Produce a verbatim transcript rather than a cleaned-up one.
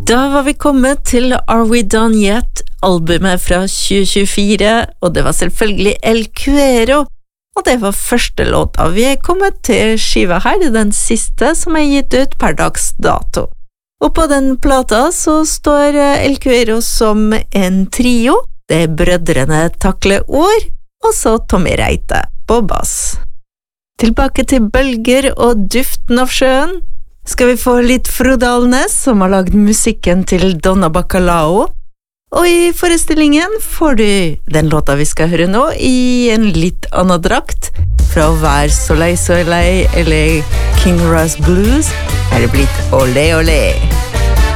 Da var vi kommet til Are We Done Yet, albumet fra tjue tjuefire, og det var selvfølgelig El Cuero, og det var første låta. Vi er kommet til skiva her, det er den siste som er gitt ut per dags dato. Og på den plata så står El Cuero som en trio, det er brødrene Takle År, og så Tommy Reite på bass. Tilbake til bølger og duften av sjøen, skal vi få litt Frode Alnes, som har lagd musikken til Donna Bacalao, og i forestillingen får du den låta vi skal høre nå i en litt annen drakt. Fra å være Soleil Soleil eller King Ross Blues er det blitt Olé Olé.